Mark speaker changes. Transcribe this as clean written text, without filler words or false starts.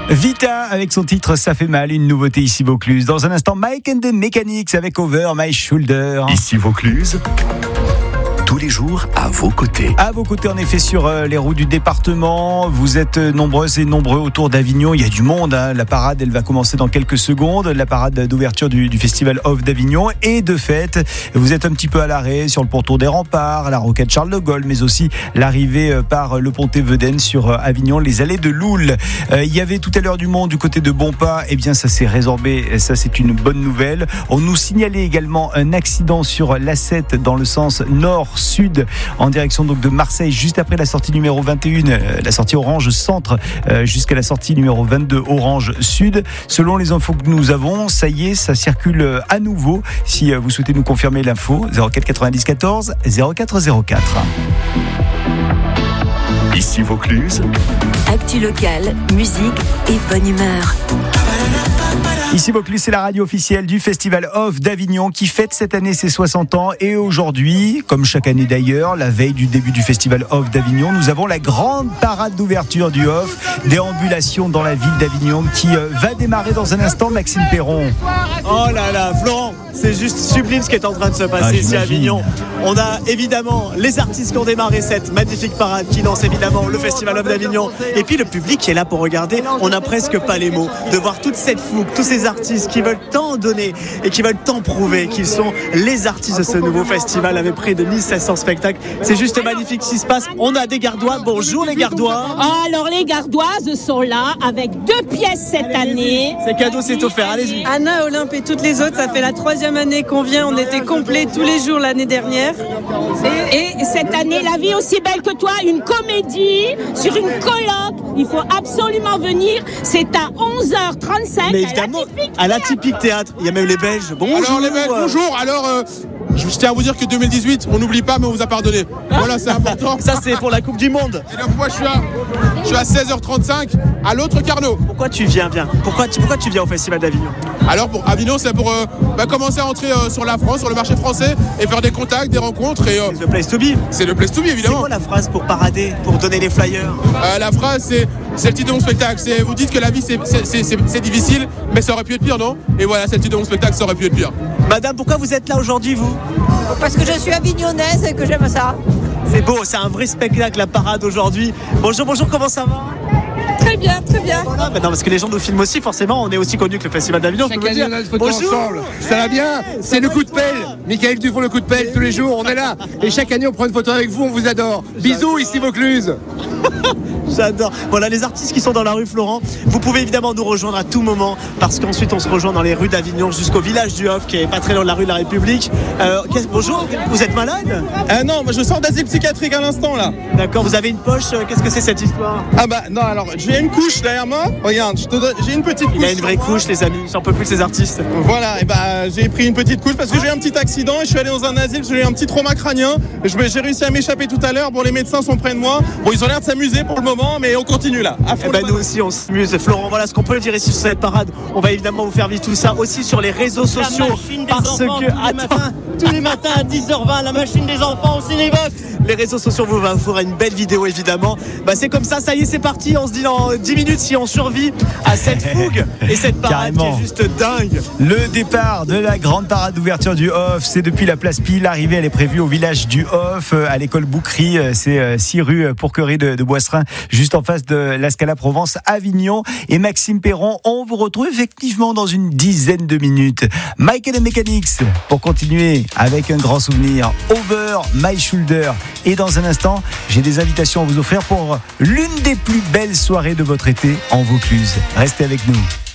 Speaker 1: Vita avec son titre Ça fait mal, une nouveauté ici Vaucluse. Dans un instant, Mike and the Mechanics avec Over My Shoulder.
Speaker 2: Ici Vaucluse, tous les jours à vos côtés.
Speaker 1: À vos côtés, en effet, sur les routes du département. Vous êtes nombreuses et nombreux autour d'Avignon. Il y a du monde. La parade, elle va commencer dans quelques secondes. La parade d'ouverture du Festival Off d'Avignon. Et de fait, vous êtes un petit peu à l'arrêt sur le pourtour des Remparts, la rocade Charles de Gaulle, mais aussi l'arrivée par le Pontet-Vedène sur Avignon, les allées de Loul. Il y avait tout à l'heure du monde du côté de Bonpas. Eh bien, ça s'est résorbé. Ça, c'est une bonne nouvelle. On nous signalait également un accident sur l'A7 dans le sens nord-sud en direction donc de Marseille, juste après la sortie numéro 21, la sortie Orange Centre, jusqu'à la sortie numéro 22 Orange Sud. Selon les infos que nous avons, ça y est, ça circule à nouveau. Si vous souhaitez nous confirmer l'info, 04 90 14 04 04.
Speaker 2: Ici Vaucluse,
Speaker 3: actu locale, musique et bonne humeur.
Speaker 1: Ici Vaucluse, c'est la radio officielle du Festival Off d'Avignon qui fête cette année ses 60 ans. Et aujourd'hui, comme chaque année d'ailleurs, la veille du début du Festival Off d'Avignon, nous avons la grande parade d'ouverture du Off, déambulation dans la ville d'Avignon qui va démarrer dans un instant. Maxime Perron.
Speaker 4: Oh là là, Florent, c'est juste sublime ce qui est en train de se passer ici à Avignon. On a évidemment les artistes qui ont démarré cette magnifique parade qui lance évidemment le Festival Off d'Avignon. Et puis le public qui est là pour regarder, on n'a presque pas les mots de voir toute cette fougue, tous ces artistes qui veulent tant donner et qui veulent tant prouver qu'ils sont les artistes de ce nouveau festival avec près de 1700 spectacles. C'est juste magnifique ce qui se passe. On a des Gardois. Bonjour les Gardois.
Speaker 5: Alors les Gardoises sont là avec 2 pièces cette année.
Speaker 4: C'est cadeau, c'est offert. Allez-y.
Speaker 6: Anna, Olympe et toutes les autres, ça fait la 3e année qu'on vient. On était complets tous les jours l'année dernière.
Speaker 5: Et cette année, La vie aussi belle que toi, une comédie sur une colloque. Il faut absolument venir. C'est à 11h35.
Speaker 4: Mais évidemment, à l'Atypique Théâtre. Il y a même les Belges. Bonjour.
Speaker 7: Alors les Belges, bonjour. Alors, je tiens à vous dire que 2018, on n'oublie pas, mais on vous a pardonné. Voilà, c'est important.
Speaker 4: Ça, c'est pour la Coupe du Monde.
Speaker 7: Et donc moi, je suis à 16h35 à l'autre Carnot.
Speaker 4: Pourquoi tu viens Pourquoi tu viens au Festival d'Avignon?
Speaker 7: Alors pour Avignon, c'est pour commencer à entrer sur la France, sur le marché français et faire des contacts, des rencontres.
Speaker 4: C'est the place to be.
Speaker 7: C'est le place to be, évidemment.
Speaker 4: C'est quoi la phrase pour parader, pour donner les flyers?
Speaker 7: La phrase, c'est le titre de mon spectacle. Vous dites que la vie, c'est difficile, mais ça aurait pu être pire, non? Et voilà, c'est le titre de mon spectacle, ça aurait pu être pire.
Speaker 4: Madame, pourquoi vous êtes là aujourd'hui, vous?
Speaker 8: Parce que je suis avignonnaise et que j'aime ça.
Speaker 4: C'est beau, c'est un vrai spectacle, la parade aujourd'hui. Bonjour, comment ça va?
Speaker 8: Très bien.
Speaker 4: Voilà, non, parce que les gens nous filment aussi, forcément, on est aussi connus que le Festival d'Avignon.
Speaker 9: Chaque année, on a une photo ensemble. Ça va bien? C'est le coup de pelle. Michael Dufont, le coup de pelle, tous les jours, on est là. Et chaque année, on prend une photo avec vous, on vous adore. Bisous, ici Vaucluse.
Speaker 4: J'adore. Voilà, les artistes qui sont dans la rue Florent, vous pouvez évidemment nous rejoindre à tout moment, parce qu'ensuite on se rejoint dans les rues d'Avignon jusqu'au village du Off, qui est pas très loin de la rue de la République. Bonjour, vous êtes malade?
Speaker 10: Non, moi je sors d'asile psychiatrique à l'instant là.
Speaker 4: D'accord, vous avez une poche, qu'est-ce que c'est cette histoire?
Speaker 10: Ah bah non, alors j'ai une couche derrière moi, regarde, j'ai une petite couche.
Speaker 4: Il a une vraie couche, les amis, j'en peux plus de ces artistes.
Speaker 10: Voilà, et bah j'ai pris une petite couche parce que j'ai eu un petit accident et je suis allé dans un asile parce que j'ai eu un petit trauma crânien. J'ai réussi à m'échapper tout à l'heure, bon les médecins sont près de moi, bon ils ont l'air de s'amuser pour le moment, mais on continue là.
Speaker 4: Nous aussi on s'amuse. Florent, voilà ce qu'on peut dire ici sur cette parade. On va évidemment vous faire vivre tout ça aussi sur les réseaux sociaux. Parce que
Speaker 11: tous les matins à 10h20, la machine des enfants au Cinévox.
Speaker 4: Les réseaux sociaux vous feront une belle vidéo évidemment. C'est comme ça y est, c'est parti. On se dit dans 10 minutes si on survit à cette fougue et cette parade qui est juste dingue.
Speaker 1: Le départ de la grande parade d'ouverture du Off, c'est depuis la place Pile. L'arrivée, elle est prévue au village du Off, à l'école Bouquerie. C'est 6 rue Pourquerie de Boisserin, juste en face de la Scala Provence Avignon. Et Maxime Perron, on vous retrouve effectivement dans une dizaine de minutes. Mike and the Mechanics pour continuer avec un grand souvenir. Over My Shoulder. Et dans un instant, j'ai des invitations à vous offrir pour l'une des plus belles soirées de votre été en Vaucluse. Restez avec nous.